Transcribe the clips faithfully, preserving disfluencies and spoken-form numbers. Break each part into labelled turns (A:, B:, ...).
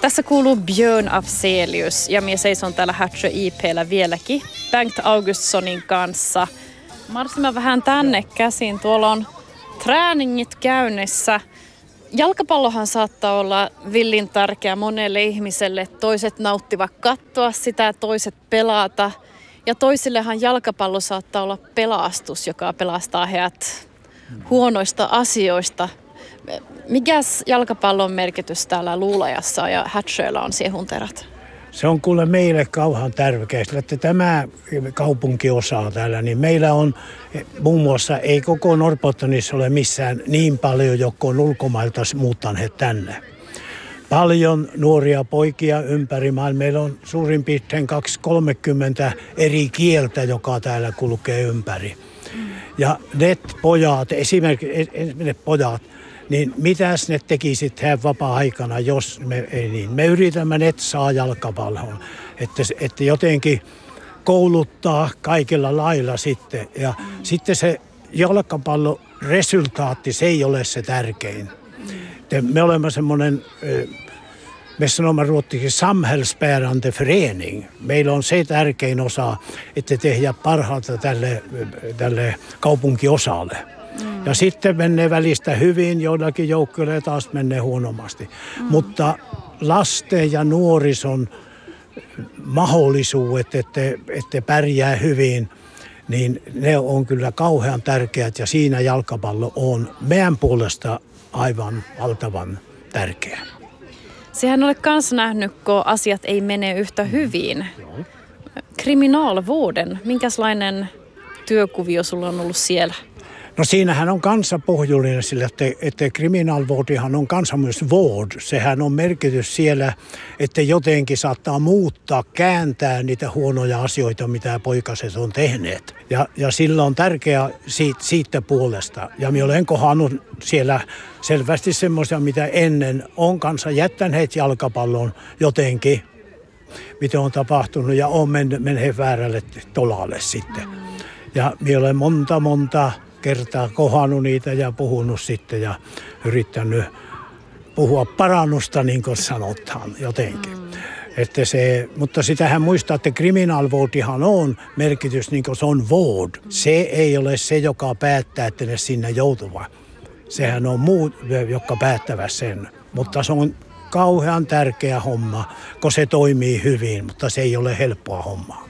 A: Tässä kuuluu Björn Afzelius ja minä seison täällä Hätsjö I P:llä vieläkin Bengt Augustsonin kanssa. Marssimme vähän tänne käsin. Tuolla on träningit käynnissä. Jalkapallohan saattaa olla villin tärkeä monelle ihmiselle. Toiset nauttivat katsoa sitä, toiset pelata. Ja toisillehan jalkapallo saattaa olla pelastus, joka pelastaa heidät huonoista asioista. Mikäs jalkapallon merkitys täällä Luulajassa ja Hätsjöllä on siehunterät?
B: Se on kuule meille kauhean tärkeää, että tämä kaupunkiosa täällä, niin meillä on muun muassa, ei koko Norrbottenissa ole missään niin paljon, jotka on ulkomailta muuttaneet tänne. Paljon nuoria poikia ympäri maailmaa. Meillä on suurin piirtein kaksi kolmekymmentä eri kieltä, joka täällä kulkee ympäri. Ja ne pojat, esimerkiksi ne pojat, niin mitäs ne tekisit heidän vapaa-aikana, jos me ei niin. Me yritämme net saa jalkapalloon, että, että jotenkin kouluttaa kaikilla lailla sitten. Ja mm. sitten se jalkapallon resultaatti, se ei ole se tärkein. Mm. Me olemme semmoinen, me sanomme ruotsiksi samhällsbärande förening. Meillä on se tärkein osa, että tehdään parhaata tälle, tälle kaupunkiosalle. Mm. Ja sitten menee välistä hyvin, joillakin joukkueilla taas menee huonommasti. Mm. Mutta lasten ja nuorison mahdollisuudet, että, että pärjää hyvin, niin ne on kyllä kauhean tärkeät ja siinä jalkapallo on meidän puolesta aivan valtavan tärkeä.
A: Sehän olet kanssa nähnyt, kun asiat ei mene yhtä hyvin. Mm. Kriminaalvården, minkälainen työkuvio sulla on ollut siellä?
B: No siinähän on kanssa pohjullinen sillä, että, että kriminaalvårdihan on kanssa myös vård. Sehän on merkitys siellä, että jotenkin saattaa muuttaa, kääntää niitä huonoja asioita, mitä poikaset on tehneet. Ja, ja sillä on tärkeää siitä, siitä puolesta. Ja minä olen kohdannut siellä selvästi semmoisia, mitä ennen on kanssa jättäneet jalkapallon jotenkin, mitä on tapahtunut ja on menneet väärälle tolalle sitten. Ja minä olen monta, monta kertaa kohdannut niitä ja puhunut sitten ja yrittänyt puhua parannusta, niin kuin sanotaan jotenkin. Mm. Että se, mutta sitähän muistaa, että kriminaalvårdihan on merkitys, niin kuin se on vård. Se ei ole se, joka päättää, että ne sinne joutuvat. Sehän on muut, jotka päättävät sen. Mutta se on kauhean tärkeä homma, kun se toimii hyvin, mutta se ei ole helppoa hommaa.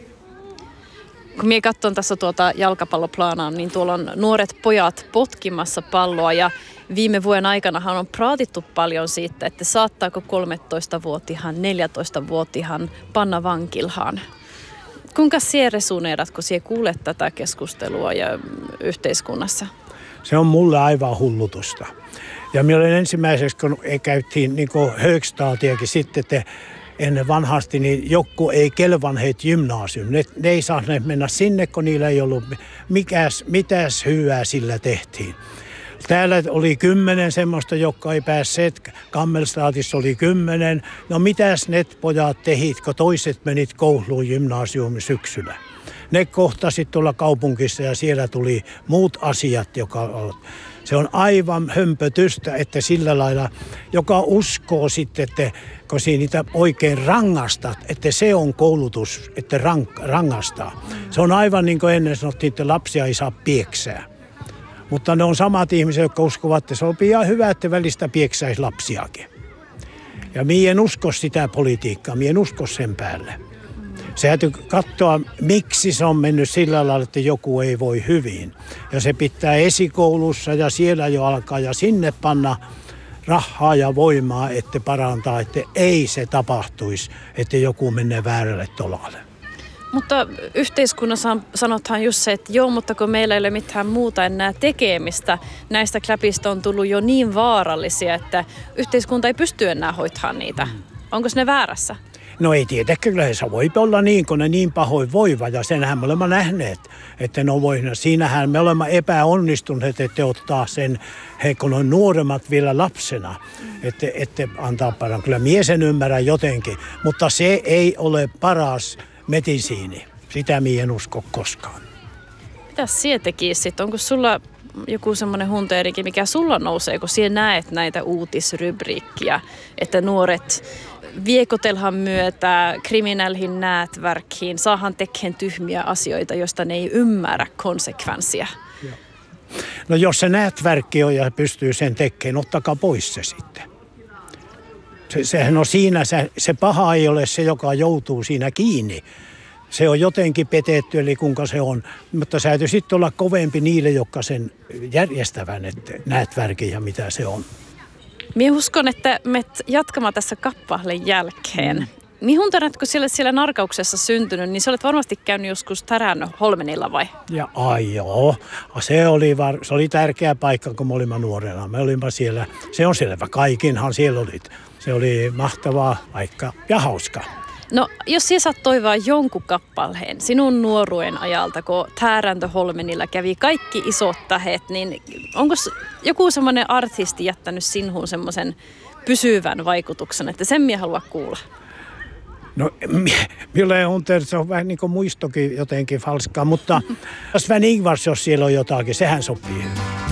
A: Kun minä katson tässä tuota jalkapalloplaanaa, niin tuolla on nuoret pojat potkimassa palloa ja viime vuoden aikanahan on praatittu paljon siitä, että saattaako kolmetoistavuotiaan, neljätoistavuotiaan panna vankilhaan. Kuinka sinä resoneerat, kun sinä kuulet tätä keskustelua ja yhteiskunnassa?
B: Se on mulle aivan hullutusta. Ja minä olen ensimmäiseksi, kun käytiin niin kuin högstadiakin sitten, että ennen vanhasti, niin joku ei kelvanneet gymnasium. Ne, ne ei saaneet mennä sinne, kun niillä ei ollut mikäs, mitäs hyvää sillä tehtiin. Täällä oli kymmenen semmoista, jotka ei päässeet. Kammelstadissa oli kymmenen. No mitäs ne pojat tehit, kun toiset menit kouluun gymnasiumin syksyllä? Ne kohtasit tuolla kaupungissa ja siellä tuli muut asiat, joka on. Se on aivan hömpötystä, että sillä lailla, joka uskoo sitten, että kun siinä niitä oikein rangastat, että se on koulutus, että rank, rangastaa. Se on aivan niin kuin ennen sanottiin, että lapsia ei saa pieksää. Mutta ne on samat ihmiset, jotka uskovat, että se on ihan hyvä, että välistä pieksäisi lapsiakin. Ja minä en usko sitä politiikkaa, minä en usko sen päälle. Se täytyy katsoa, miksi se on mennyt sillä lailla, että joku ei voi hyvin. Ja se pitää esikoulussa ja siellä jo alkaa ja sinne panna rahaa ja voimaa, että parantaa, että ei se tapahtuisi, että joku menee väärälle tolalle.
A: Mutta yhteiskunnassa sanotaan just se, että joo, mutta kun meillä ei ole mitään muuta enää tekemistä, näistä kläpistä on tullut jo niin vaarallisia, että yhteiskunta ei pysty enää hoitamaan niitä. Onko ne väärässä?
B: No ei tietenkään, kyllä se voi olla niin, kun ne niin pahoin voivat, ja senhän me olemme nähneet, että ne on voinut. Siinähän me olemme epäonnistuneet, että ottaa sen, he kun on nuoremmat vielä lapsena, että, että antaa paran. Kyllä miesen ymmärrän jotenkin, mutta se ei ole paras medisiini. Sitä mie en usko koskaan.
A: Mitäs sinä tekisit? Onko sulla joku semmoinen hunteerikin, mikä sulla nousee, kun siellä näet näitä uutisrubriikkia, että nuoret viekotelhan myötä kriminellihin nätverkkiin, saahan tekemään tyhmiä asioita, joista ne ei ymmärrä konsekvenssiä.
B: No jos se nätverkki on ja pystyy sen tekemään, ottakaa pois se sitten. Se, sehän on siinä, se, se paha ei ole se, joka joutuu siinä kiinni. Se on jotenkin petetty, eli kuinka se on. Mutta se täytyy sitten olla kovempi niille, jotka sen järjestävän, että nätverkin ja mitä se on.
A: Minä uskon, että me jatkamaan tässä kappaleen jälkeen. Mm. Mihun tänät, kun siellä, siellä narkauksessa syntynyt, niin sä olet varmasti käynyt joskus Tärän Holmenilla vai?
B: Ja ai joo, se oli, var, se oli tärkeä paikka, kun me olimme nuorena. Me olimme siellä, se on selvä, kaikinhan siellä oli. Se oli mahtavaa paikka ja hauska.
A: No, jos sinä saat toivoa jonkun kappaleen sinun nuoruuden ajalta, kun Tääräntö Holmenilla kävi kaikki isot tähet, niin onko joku semmoinen artisti jättänyt sinuun semmoisen pysyvän vaikutuksen, että sen minä haluan kuulla?
B: No, minulle on se on vähän niin kuin muistokin jotenkin falskaa, mutta Sven Ingvars, jos siellä on jotakin, sehän sopii.